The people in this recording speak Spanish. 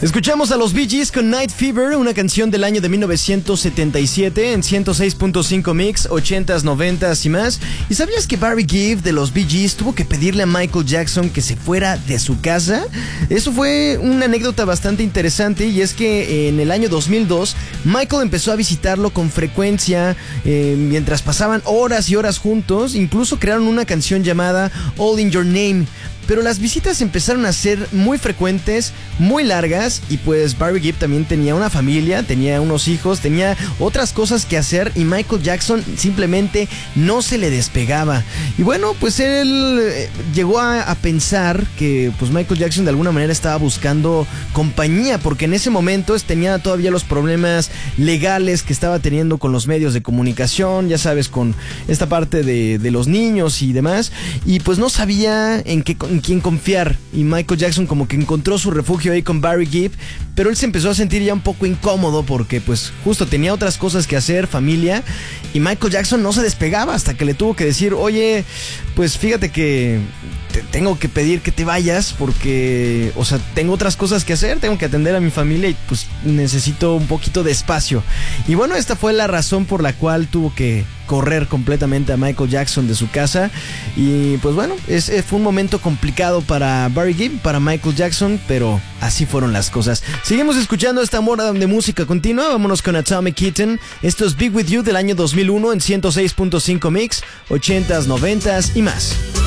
Escuchamos a los Bee Gees con Night Fever, una canción del año de 1977 en 106.5 Mix, 80s, 90s y más. ¿Y sabías que Barry Gibb de los Bee Gees tuvo que pedirle a Michael Jackson que se fuera de su casa? Eso fue una anécdota bastante interesante, y es que en el año 2002 Michael empezó a visitarlo con frecuencia mientras pasaban horas y horas juntos. Incluso crearon una canción llamada All in Your Name. Pero las visitas empezaron a ser muy frecuentes, muy largas, y pues Barry Gibb también tenía una familia, tenía unos hijos, tenía otras cosas que hacer, y Michael Jackson simplemente no se le despegaba. Y bueno, pues él llegó a pensar que pues Michael Jackson de alguna manera estaba buscando compañía, porque en ese momento tenía todavía los problemas legales que estaba teniendo con los medios de comunicación, ya sabes, con esta parte de los niños y demás, y pues no sabía en quién confiar, y Michael Jackson como que encontró su refugio ahí con Barry Gibb, pero él se empezó a sentir ya un poco incómodo porque pues justo tenía otras cosas que hacer, familia, y Michael Jackson no se despegaba hasta que le tuvo que decir: oye, pues fíjate que te tengo que pedir que te vayas porque, o sea, tengo otras cosas que hacer, tengo que atender a mi familia y pues necesito un poquito de espacio. Y bueno, esta fue la razón por la cual tuvo que correr completamente a Michael Jackson de su casa. Y pues bueno, fue un momento complicado para Barry Gibb, para Michael Jackson, pero así fueron las cosas. Seguimos escuchando esta hora de música continua. Vámonos con Atomic Kitten. Esto es Be With You del año 2001 en 106.5 Mix, 80s, 90s y más.